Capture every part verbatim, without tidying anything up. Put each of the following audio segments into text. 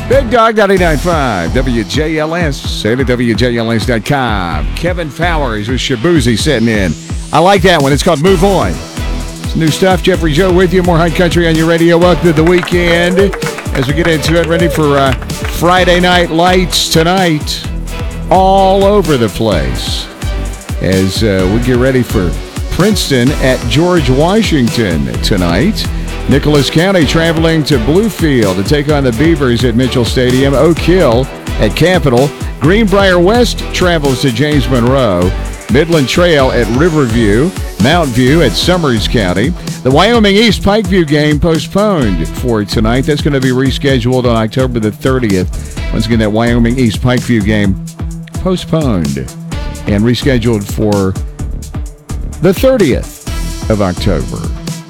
Big Dog ninety-nine point five, W J L S. Say it at W J L S dot com. Kevin Fowers with Shabuzi sitting in. I like that one. It's called Move On. It's new stuff. Jeffrey Joe with you. More High Country on your radio. Welcome to the weekend. As we get into it, ready for uh, Friday Night Lights tonight. All over the place. As uh, we get ready for Princeton at George Washington tonight. Nicholas County traveling to Bluefield to take on the Beavers at Mitchell Stadium. Oak Hill at Capitol. Greenbrier West travels to James Monroe. Midland Trail at Riverview. Mount View at Summers County. The Wyoming East Pikeview game postponed for tonight. That's going to be rescheduled on October the thirtieth. Once again, that Wyoming East Pikeview game postponed and rescheduled for the thirtieth of October.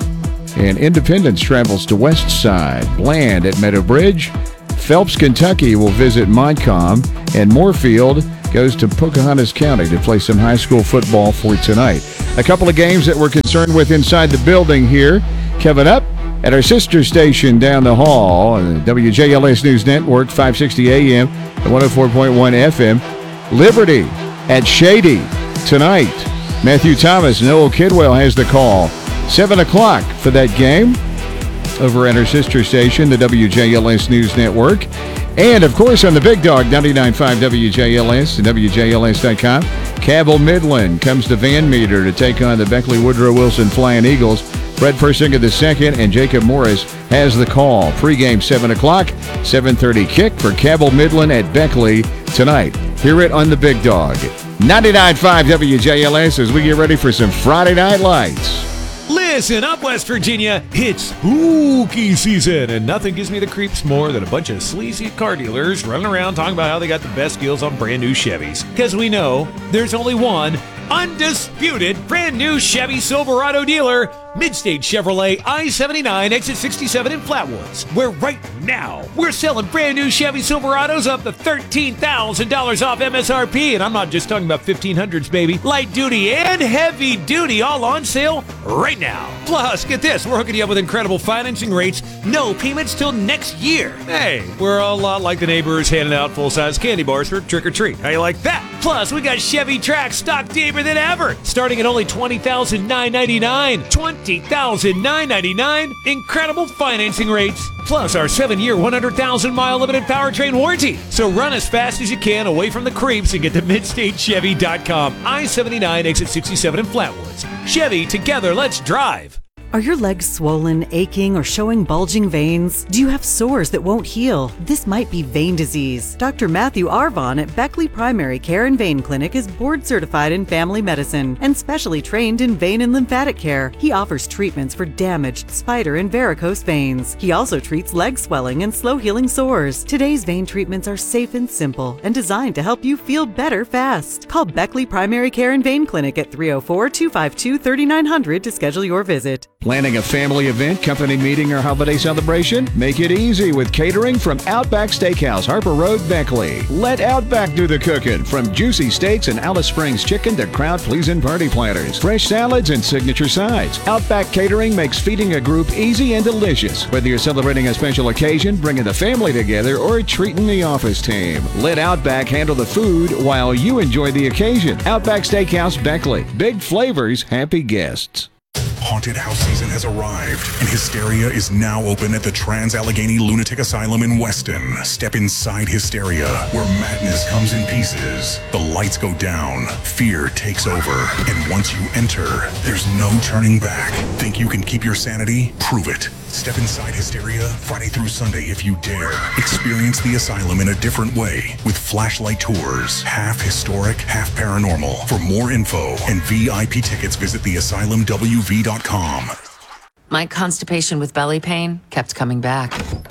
And Independence travels to West Side. Bland at Meadow Bridge. Phelps, Kentucky will visit Montcalm. And Moorfield goes to Pocahontas County to play some high school football for tonight. A couple of games that we're concerned with inside the building here. Kevin up at our sister station down the hall, W J L S News Network, five sixty A M and one oh four point one F M. Liberty at Shady tonight. Matthew Thomas, Noel Kidwell has the call. seven o'clock for that game over at our sister station, the W J L S News Network. And, of course, on the Big Dog, ninety-nine point five W J L S and W J L S dot com. Cabell Midland comes to Van Meter to take on the Beckley Woodrow Wilson Flying Eagles. Fred Persinger the second and Jacob Morris has the call. Pre-game seven o'clock, seven thirty kick for Cabell Midland at Beckley tonight. Hear it on the Big Dog. ninety-nine point five W J L S as we get ready for some Friday Night Lights. Listen up, West Virginia. It's spooky season, and nothing gives me the creeps more than a bunch of sleazy car dealers running around talking about how they got the best deals on brand new Chevys. Because we know there's only one undisputed brand new Chevy Silverado dealer, Midstate Chevrolet I seventy-nine, exit sixty-seven in Flatwoods, where right now we're selling brand new Chevy Silverados up to thirteen thousand dollars off M S R P. And I'm not just talking about fifteen hundreds, baby. Light duty and heavy duty all on sale right now. Plus, get this, we're hooking you up with incredible financing rates, no payments till next year. Hey, we're a lot like the neighbors handing out full-size candy bars for trick-or-treat. How you like that? Plus, we got Chevy Trax stock deeper than ever, starting at only twenty thousand nine hundred ninety-nine dollars. twenty thousand nine hundred ninety-nine dollars. Incredible financing rates. Plus our seven-year, one hundred thousand mile limited powertrain warranty. So run as fast as you can away from the creeps and get to midstate chevy dot com. I seventy-nine, exit sixty-seven in Flatwoods. Chevy, together, let's drive. Are your legs swollen, aching, or showing bulging veins? Do you have sores that won't heal? This might be vein disease. Doctor Matthew Arvon at Beckley Primary Care and Vein Clinic is board certified in family medicine and specially trained in vein and lymphatic care. He offers treatments for damaged spider and varicose veins. He also treats leg swelling and slow healing sores. Today's vein treatments are safe and simple and designed to help you feel better fast. Call Beckley Primary Care and Vein Clinic at three oh four, two five two, three nine zero zero to schedule your visit. Planning a family event, company meeting, or holiday celebration? Make it easy with catering from Outback Steakhouse, Harper Road, Beckley. Let Outback do the cooking. From juicy steaks and Alice Springs chicken to crowd-pleasing party platters, fresh salads, and signature sides. Outback Catering makes feeding a group easy and delicious. Whether you're celebrating a special occasion, bringing the family together, or treating the office team, let Outback handle the food while you enjoy the occasion. Outback Steakhouse, Beckley. Big flavors, happy guests. Haunted house season has arrived, and Hysteria is now open at the Trans-Allegheny Lunatic Asylum in Weston. Step inside Hysteria, where madness comes in pieces. The lights go down, fear takes over, and once you enter, there's no turning back. Think you can keep your sanity? Prove it. Step inside Hysteria Friday through Sunday if you dare. Experience the asylum in a different way with flashlight tours, half historic, half paranormal. For more info and V I P tickets, visit the asylum w v dot com. My constipation with belly pain kept coming back.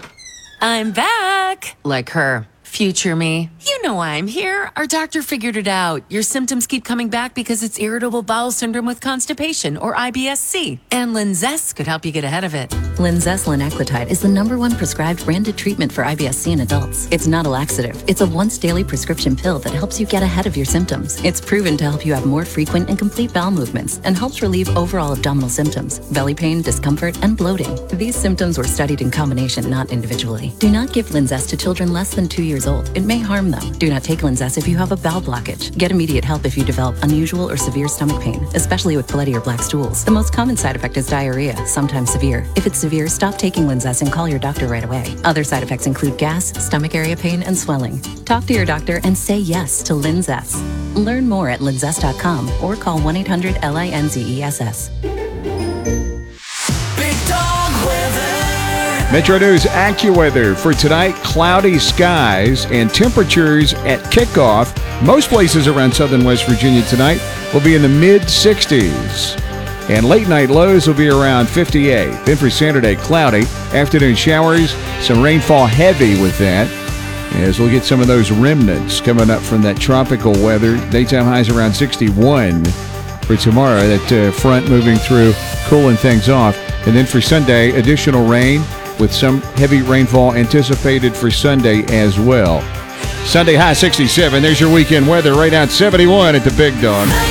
I'm back! Like her. Future me. You know why I'm here. Our doctor figured it out. Your symptoms keep coming back because it's irritable bowel syndrome with constipation, or I B S C. And Linzess could help you get ahead of it. Linzess linaclotide is the number one prescribed branded treatment for I B S C in adults. It's not a laxative. It's a once daily prescription pill that helps you get ahead of your symptoms. It's proven to help you have more frequent and complete bowel movements and helps relieve overall abdominal symptoms, belly pain, discomfort, and bloating. These symptoms were studied in combination, not individually. Do not give Linzess to children less than two years old. It may harm them. Do not take Linzess if you have a bowel blockage. Get immediate help if you develop unusual or severe stomach pain, especially with bloody or black stools. The most common side effect is diarrhea, sometimes severe. If it's severe, stop taking Linzess and call your doctor right away. Other side effects include gas, stomach area pain, and swelling. Talk to your doctor and say yes to Linzess. Learn more at linzess dot com or call one eight hundred L I N Z E S S. Metro News AccuWeather for tonight, cloudy skies and temperatures at kickoff. Most places around southern West Virginia tonight will be in the mid sixties. And late night lows will be around fifty-eight. Then for Saturday, cloudy, afternoon showers, some rainfall heavy with that, as we'll get some of those remnants coming up from that tropical weather. Daytime highs around sixty-one for tomorrow. That uh, front moving through, cooling things off. And then for Sunday, additional rain with some heavy rainfall anticipated for Sunday as well. Sunday high sixty-seven. There's your weekend weather right now at seventy-one at the Big Dog.